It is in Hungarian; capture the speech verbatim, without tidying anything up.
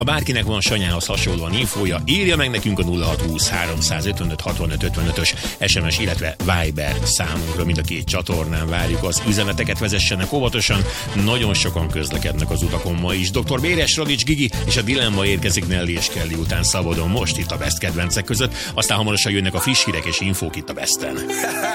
Ha bárkinek van Sanyához hasonlóan infója, írja meg nekünk a nulla hat húsz háromszázötvenöt hatvanöt ötvenötös es em es, illetve Viber számunkra, mind a két csatornán várjuk az üzeneteket, vezessenek óvatosan, nagyon sokan közlekednek az utakon ma is. doktor Béres, Radics Gigi és a Dilemma érkezik Nelly és Kelly után szabadon, most itt a Best kedvencek között, aztán hamarosan jönnek a friss hírek és infók itt a Besten.